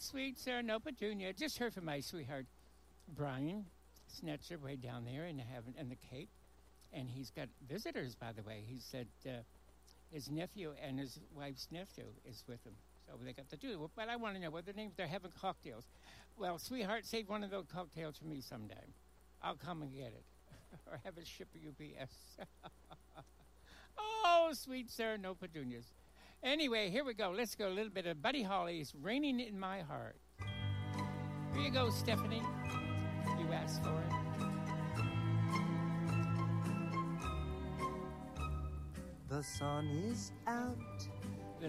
sweet Sarah, no Petunia. Just heard from my sweetheart, Brian Snetzer, way down there in the Cape. And he's got visitors, by the way. He said his nephew and his wife's nephew is with him. So they got the two. But I want to know what their names. They're having cocktails. Well, sweetheart, save one of those cocktails for me someday. I'll come and get it. Or have it shipped UPS. Oh, sweet Sarah, no petunias. Anyway, here we go. Let's go. A little bit of Buddy Holly's Raining in My Heart. Here you go, Stephanie. You asked for it. The sun is out